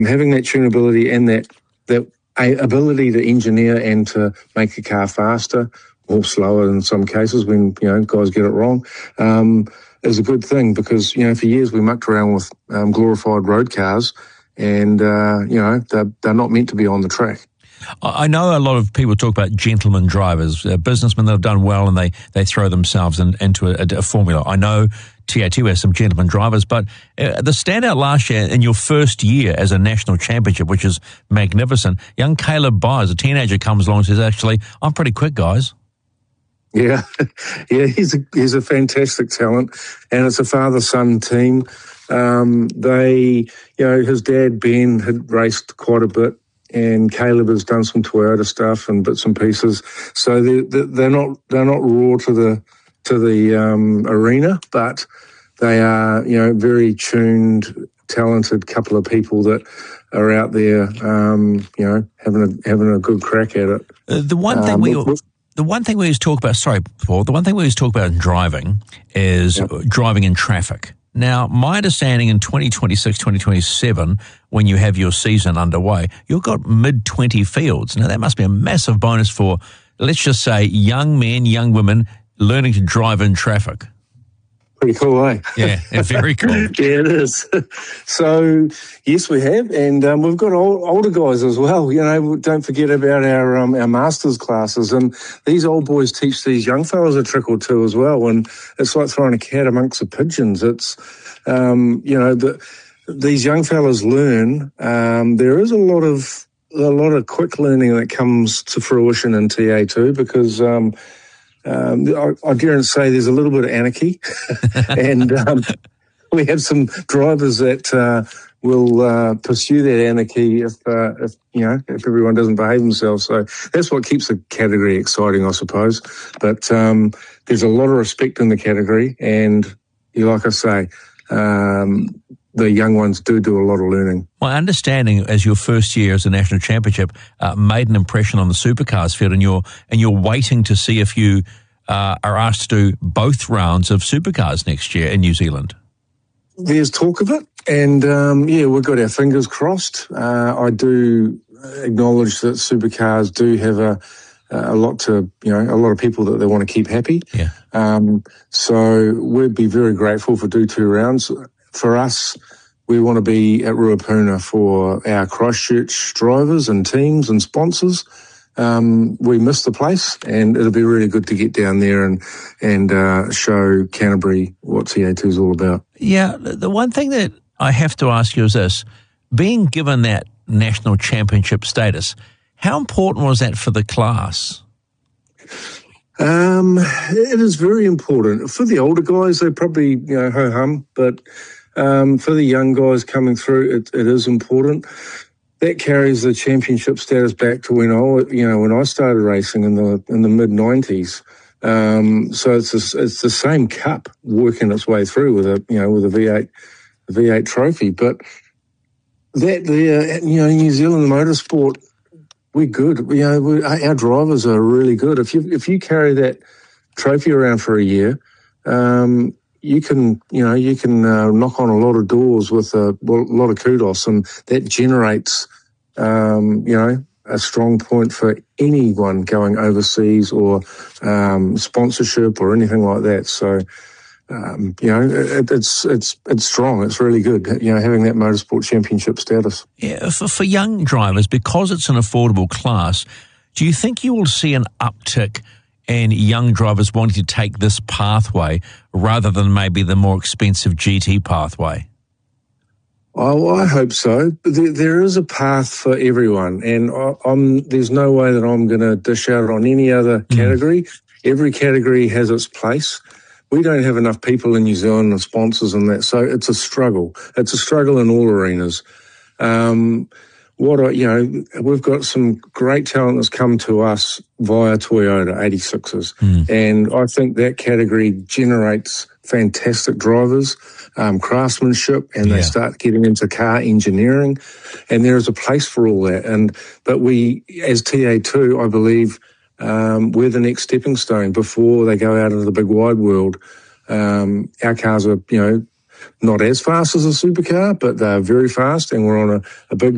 having that tunability and that ability to engineer and to make a car faster or slower in some cases when, guys get it wrong, is a good thing because, for years we mucked around with glorified road cars and, they're not meant to be on the track. I know a lot of people talk about gentleman drivers, businessmen that have done well and they throw themselves into a formula. I know TA2 has some gentleman drivers, but the standout last year in your first year as a national championship, which is magnificent, young Caleb Byers, a teenager, comes along and says, actually, I'm pretty quick, guys. Yeah, he's a fantastic talent, and it's a father-son team. His dad, Ben, had raced quite a bit, and Caleb has done some Toyota stuff and bits and pieces. So they're not raw to the arena, but they are very tuned, talented couple of people that are out there having a good crack at it. The one thing we always talk about, sorry, Paul, the one thing we always talk about in driving is driving in traffic. Now, my understanding in 2026, 2027, when you have your season underway, you've got mid-20 fields. Now, that must be a massive bonus for, let's just say, young men, young women learning to drive in traffic. Pretty cool, eh? Yeah, very cool. Yeah, it is. So, yes, we have, and we've got older guys as well. Don't forget about our masters classes, and these old boys teach these young fellas a trick or two as well. And it's like throwing a cat amongst the pigeons. It's these young fellas learn. There is a lot of quick learning that comes to fruition in TA2 because. I dare say there's a little bit of anarchy, and we have some drivers that will pursue that anarchy if everyone doesn't behave themselves. So that's what keeps the category exciting, I suppose. But there's a lot of respect in the category, and like I say, the young ones do a lot of learning. My understanding, as your first year as a national championship, made an impression on the supercars field, and you're waiting to see if you are asked to do both rounds of supercars next year in New Zealand. There's talk of it, and we've got our fingers crossed. I do acknowledge that supercars do have a lot of people that they want to keep happy. Yeah. So we'd be very grateful for do 2 rounds. For us, we want to be at Ruapuna for our Christchurch drivers and teams and sponsors. We miss the place, and it'll be really good to get down there and show Canterbury what TA2 is all about. Yeah, the one thing that I have to ask you is this. Being given that national championship status, how important was that for the class? It is very important. For the older guys, they probably, ho-hum, but for the young guys coming through, it is important. That carries the championship status back to when I started racing in the mid-90s. So it's the same cup working its way through with a V8 trophy. But that New Zealand motorsport, we're good. Our drivers are really good. If you carry that trophy around for a year, you can knock on a lot of doors with a lot of kudos, and that generates a strong point for anyone going overseas or sponsorship or anything like that. So it's strong. It's really good, having that motorsport championship status. Yeah, for young drivers, because it's an affordable class, do you think you will see an uptick in young drivers wanting to take this pathway rather than maybe the more expensive GT pathway? Oh, I hope so. There is a path for everyone, and there's no way that I'm going to dish out on any other category. Every category has its place. We don't have enough people in New Zealand and sponsors and that, so it's a struggle. It's a struggle in all arenas. We've got some great talent that's come to us via Toyota 86s, and I think that category generates fantastic drivers, craftsmanship, and they start getting into car engineering, and there is a place for all that. But we, as TA2, I believe, we're the next stepping stone before they go out into the big wide world. Our cars are, not as fast as a supercar, but they're very fast, and we're on a big